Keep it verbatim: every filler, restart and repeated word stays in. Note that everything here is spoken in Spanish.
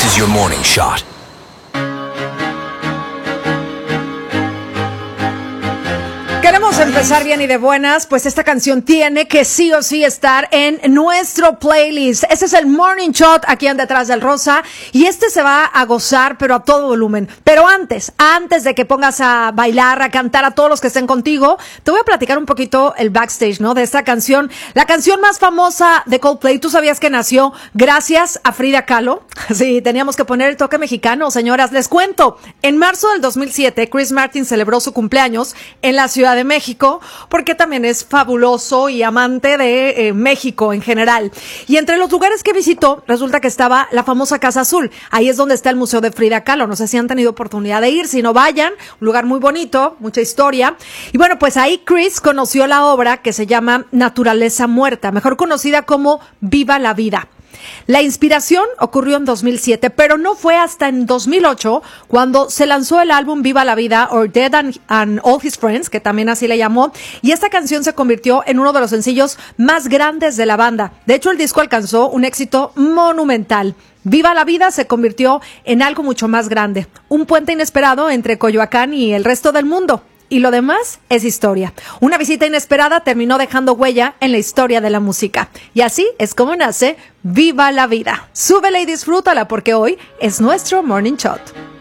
is your morning shot. Queremos empezar bien y de buenas, pues esta canción tiene que sí o sí estar en nuestro playlist. Este es el Morning Shot aquí en Detrás del Rosa y este se va a gozar pero a todo volumen. Pero antes, antes de que pongas a bailar, a cantar a todos los que estén contigo, te voy a platicar un poquito el backstage, ¿no? De esta canción, la canción más famosa de Coldplay. ¿Tú sabías que nació gracias a Frida Kahlo? Sí, teníamos que poner el toque mexicano, señoras. Les cuento, en marzo del dos mil siete, Chris Martin celebró su cumpleaños en la Ciudad de México, porque también es fabuloso y amante de eh, México en general. Y entre los lugares que visitó, resulta que estaba la famosa Casa Azul. Ahí es donde está el Museo de Frida Kahlo. No sé si han tenido oportunidad de ir, si no vayan. Un lugar muy bonito, mucha historia. Y bueno, pues ahí Chris conoció la obra que se llama Naturaleza Muerta, mejor conocida como Viva la Vida. La inspiración ocurrió en dos mil siete, pero no fue hasta en dos mil ocho cuando se lanzó el álbum Viva la Vida, or Dead and, and All His Friends, que también así le llamó, y esta canción se convirtió en uno de los sencillos más grandes de la banda. De hecho, el disco alcanzó un éxito monumental. Viva la Vida se convirtió en algo mucho más grande, un puente inesperado entre Coyoacán y el resto del mundo. Y lo demás es historia. Una visita inesperada terminó dejando huella en la historia de la música. Y así es como nace Viva la Vida. Súbela y disfrútala porque hoy es nuestro Morning Shot.